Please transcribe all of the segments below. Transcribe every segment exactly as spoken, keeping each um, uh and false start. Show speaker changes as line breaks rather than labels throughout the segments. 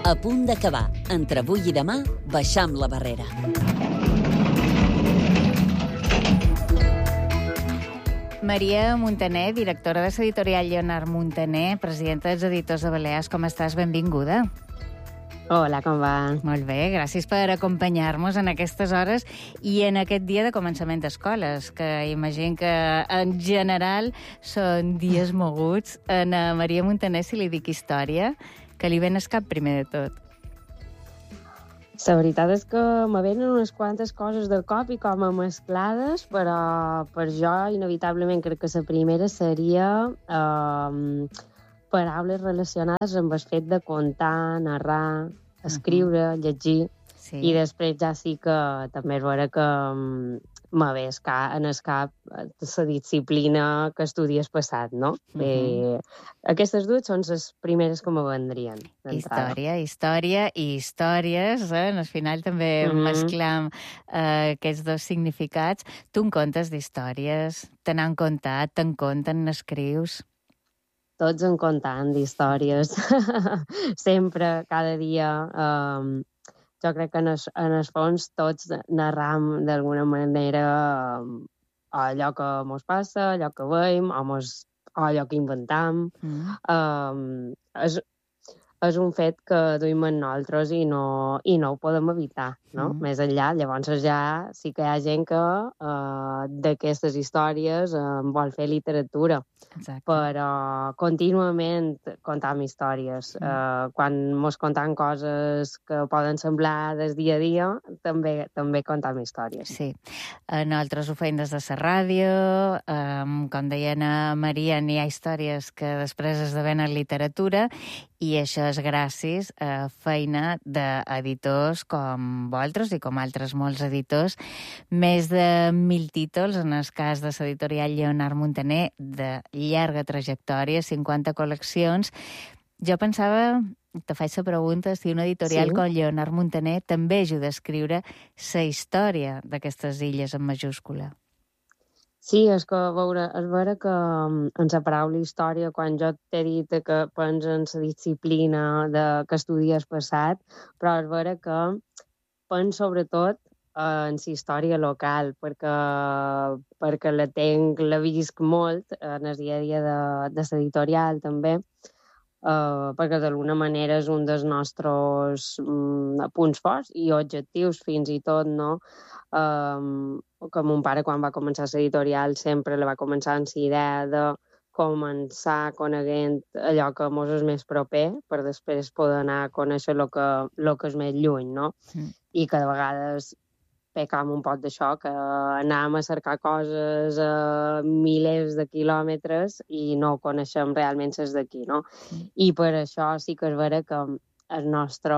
A punt d'acabar. Entre avui i demà, baixam la barrera.
Maria Muntaner, directora de l'editorial Lleonard Muntaner, presidenta dels Editors de Balears. Com estàs? Benvinguda.
Hola, com va?
Molt bé, gràcies per acompanyar-nos en aquestes hores i en aquest dia de començament d'escoles, que imagino que en general són dies moguts. A Maria Muntaner, si li dic història, que li ven el cap primer de tot.
La veritat és que me venen unes quantes coses de cop i com a mesclades, però per jo, inevitablement, crec que la primera seria eh, paraules relacionades amb el fet de contar, narrar, escriure, uh-huh. llegir, sí. I després ja sí que també és vera que me ve en el cap la disciplina que estudies passat, no? Uh-huh. Bé, aquestes dues són les primeres que me vendrien.
Història, història i històries, eh? Al final també uh-huh. mesclam eh, aquests dos significats. Tu en contes d'històries? Te n'han contat? Te'n conten? N'escrius?
Tots en contant d'històries. Sempre, cada dia... Eh, jo crec que en el, en el fons tots narram d'alguna manera eh, allò que mos passa, allò que veiem, o, mos, o allò que inventam. Mm. Eh, és, és un fet que duim en nosaltres i no, i no ho podem evitar, no? Mm. Més enllà, llavors ja sí que hi ha gent que eh, d'aquestes històries eh, vol fer literatura. Exacte. Però contínuament contam històries. Mm. Uh, quan mos contam coses que poden semblar del dia a dia, també, també contam històries.
Sí. Uh, nosaltres ho feim des de la ràdio. Um, com deia a Maria, n'hi ha històries que després esdevenen literatura i això és gràcies a feina d'editors com vosaltres i com altres molts editors. Més de mil títols, en el cas de l'editorial Lleonard Muntaner, de llarga trajectòria, cinquanta col·leccions. Jo pensava, te faig la pregunta, si una editorial sí. com Lleonard Muntaner també ajuda a escriure la història d'aquestes illes en majúscula.
Sí, és que veure, és vera que en la paraula història, quan jo t'he dit que pens en la disciplina de, que estudies passat, però és vera que pens sobretot en la història local, perquè, perquè la tenc, la visc molt en el dia a dia de, de l'editorial també, uh, perquè d'alguna manera és un dels nostres um, punts forts i objectius fins i tot, no? Um, que mon pare, quan va començar l'editorial, sempre la va començar amb la idea de començar coneguent allò que mos és més proper, per després poder anar a conèixer el que, lo que és més lluny, no? Mm. I que de vegades pecam un poc d'això, que anàvem a cercar coses a milers de quilòmetres i no coneixem realment les d'aquí, no? Mm. I per això sí que és vera que el nostre,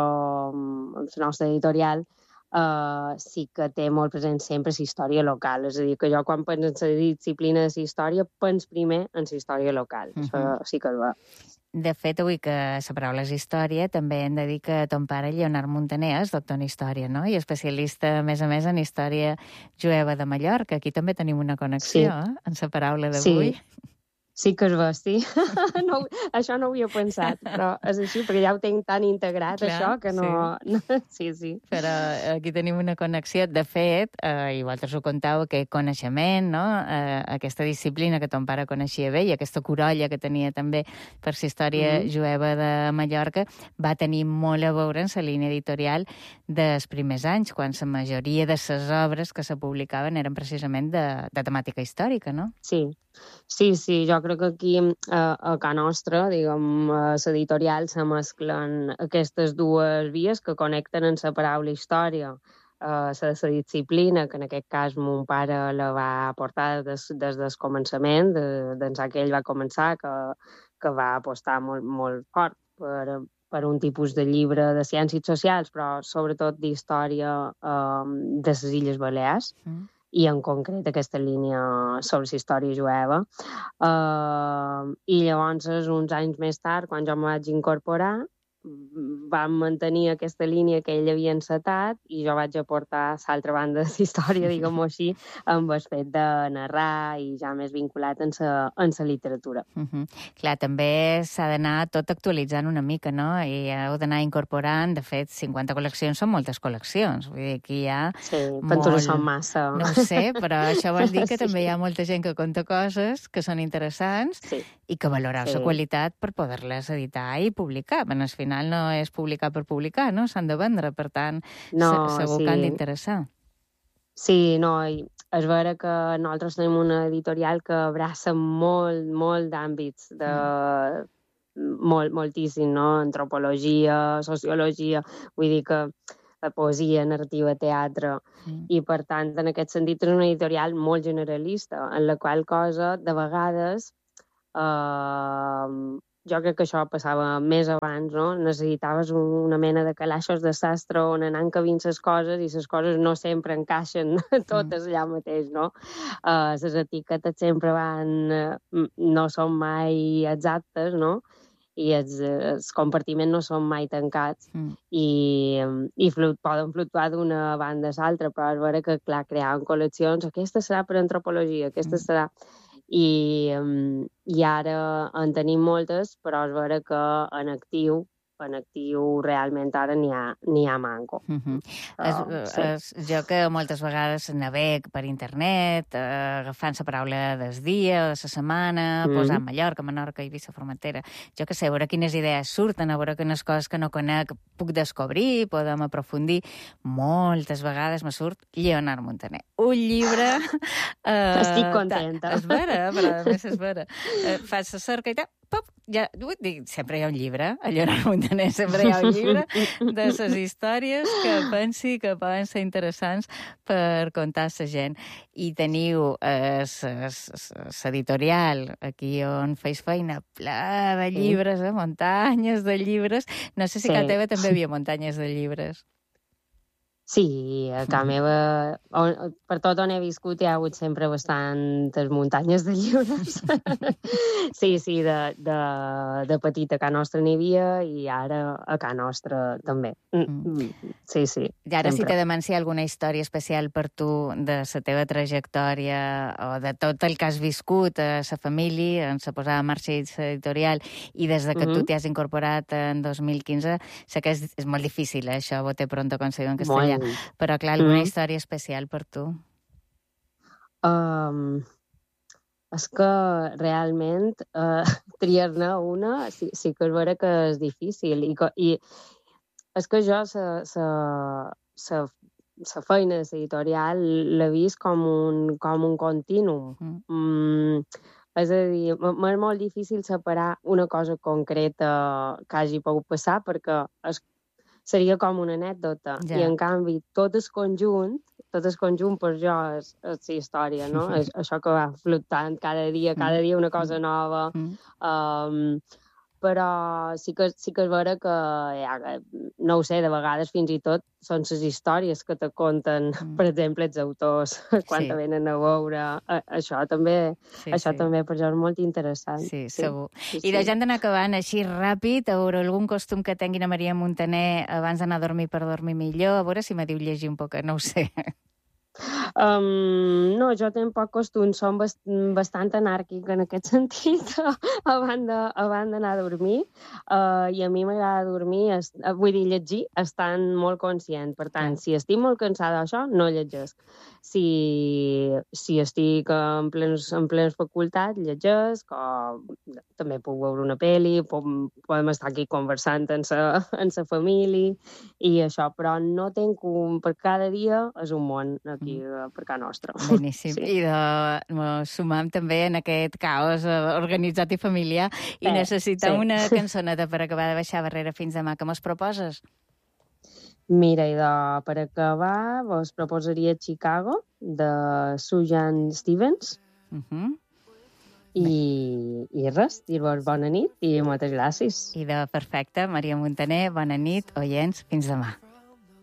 el nostre editorial uh, sí que té molt present sempre la història local. És a dir, que jo quan penso en la disciplina de la història, penso primer en la història local. Mm-hmm. Això sí que és vera.
De fet, avui que la paraula és història, també hem de dir que ton pare, Lleonard Muntaner, és doctor en història, no? I especialista, a més a més, en història jueva de Mallorca. Aquí també tenim una connexió, sí. eh? En la paraula d'avui.
Sí. Sí que es va, sí. No, això no ho havia pensat, però és així, perquè ja ho tinc tan integrat, clar, això, que no... Sí. sí, sí.
Però aquí tenim una connexió. De fet, eh, i vosaltres ho contau, aquest coneixement, no? Eh, aquesta disciplina que ton pare coneixia bé i aquesta corolla que tenia també per la història mm-hmm. jueva de Mallorca va tenir molt a veure en la línia editorial dels primers anys, quan la majoria de les obres que se publicaven eren precisament de, de temàtica històrica, no?
Sí. Sí, sí, jo crec que aquí a, a Can Nostra, diguem, a l'editorial se mesclen aquestes dues vies que connecten en la paraula història, eh, la, la disciplina, que en aquest cas mon pare la va portar des, des del començament, de, d'ençà que ell va començar, que, que va apostar molt, molt fort per, per un tipus de llibre de ciències socials, però sobretot d'història eh, de les Illes Balears. Mm. I en concret aquesta línia sobre la història jueva. Uh, I llavors, uns anys més tard, quan jo em vaig incorporar, vam mantenir aquesta línia que ell havia encetat i jo vaig aportar l'altra banda de la història, diguem-ho així, amb el fet de narrar i ja més vinculat en la en la literatura.
Uh -huh. Clar, també s'ha d'anar tot actualitzant una mica, no? I heu d'anar incorporant, de fet, cinquanta col·leccions són moltes col·leccions, vull dir, aquí hi ha
Sí,
molt...
pentures són massa.
No ho sé, però això vol dir que
Sí.
també hi ha molta gent que conta coses que són interessants
Sí.
i que valoreu
Sí.
la qualitat per poder-les editar i publicar. Ben, al final no és publicar per publicar, no? S'han de vendre, per tant,
No,
se- segur
sí.
que han d'interessar.
Sí, no, i és vera que nosaltres tenim una editorial que abraça molt, molt d'àmbits, de... molt, moltíssim, no? Antropologia, sociologia, vull dir que poesia, narrativa, teatre,
Mm.
i per tant, en aquest sentit, és una editorial molt generalista, en la qual cosa, de vegades, eh, jo crec que això passava més abans, no? Necessitaves una mena de calaixos de sastre on anar encabint les coses i les coses no sempre encaixen totes allà mateix, no? Uh, les etiquetes sempre van... Uh, no són mai exactes, no? I els, els compartiments no són mai tancats
Mm.
i, i flut, poden fluctuar d'una banda a l'altra, però és vera que, clar, creaven col·leccions, aquesta serà per antropologia, aquesta
Mm.
serà... I, um, i ara en tenim moltes, però és vera que en actiu, en actiu realment ara n'hi ha, n'hi ha manco.
Uh -huh.
Però,
es,
sí.
es, jo que moltes vegades naveg per internet, eh, agafant la paraula del dia o de la setmana,
Mm.
posant Mallorca, Menorca, Eivissa, Formentera, jo que sé, a veure quines idees surten, a veure quines coses que no conec puc descobrir, podem aprofundir. Moltes vegades me surt Lleonard Montaner. Un llibre... Eh,
Estic contenta.
És vera, però a més és vera. Eh, fas la cerca i tal, pop, ja, vull dir, sempre hi ha un llibre, a Lleonard Montaner sempre hi ha un llibre de les històries que pensi que poden ser interessants per contar a la gent. I teniu l'editorial aquí on feis feina ple de llibres, eh? Muntanyes de llibres. No sé si
Sí.
a casa teva també hi havia muntanyes de llibres.
Sí, a casa meva, on, per tot on he viscut hi ha hagut sempre bastantes muntanyes de llibres. Sí, sí, de, de, de petita a casa nostra n'hi havia i ara a casa nostra també. Mm. Sí, sí.
I ara,
sempre.
si t'he de mencionar alguna història especial per tu de la teva trajectòria o de tot el que has viscut a la família, en la posada en marxa i l'editorial, i des de que
Mhm.
tu t'hi has incorporat en dos mil quinze, sé que és, és molt difícil, eh, això, bote pronto conseguir en castellà,
Molt.
però clar, alguna
Mm.
història especial per tu?
Um, és que realment uh, triar-ne una sí, sí que és vera que és difícil i, co- i és que jo sa, sa, sa, sa feina de l'editorial l'he vist com un, com un continu.
Mm.
Mm, és a dir, m- m'és molt difícil separar una cosa concreta que hagi pogut passar perquè és, seria com una anècdota.
Ja.
I en canvi, tot el conjunt, tot el conjunt per jo és, és la història, no? És això que va fluctuant cada dia, cada dia una cosa nova.
Mm.
Um, però sí que, sí que és vera que, ja, no ho sé, de vegades fins i tot són les històries que te conten,
Mm.
per exemple, els autors, quan
Sí.
te venen a veure. A, això també,
Sí,
això
sí.
també per jo és molt interessant.
Sí, segur.
sí,
I de
sí.
gent d'anar acabant així ràpid, a veure algun costum que tinguin a Maria Montaner abans d'anar a dormir per dormir millor, a veure si me diu llegir un poc, no ho sé.
Um, no, jo tinc poc costum, som bast bastant anàrquic en aquest sentit, abans de- abans d'anar a dormir, uh, i a mi m'agrada dormir, es, uh, vull dir, llegir, estant molt conscient. Per tant,
Clar.
si estic molt cansada d'això, no llegesc. Si, si estic en plenes, en plenes facultats, llegesc, o també puc veure una pel·li, podem, podem estar aquí conversant en sa, en sa família, i això, però no tinc un... per cada dia és un món aquí mm. per casa nostra.
Beníssim.
Sí.
I de, mos sumam també en aquest caos eh, organitzat i familiar i
Sí,
necessitem
sí.
una cançoneta per acabar de baixar barrera fins demà. Què mos proposes?
Mira, i de, per acabar, vos proposaria Chicago, de Suzanne Stevens,
Uh -huh.
i, i res, dir-vos bona nit i moltes gràcies.
I de perfecte, Maria Montaner, bona nit, oients, fins demà.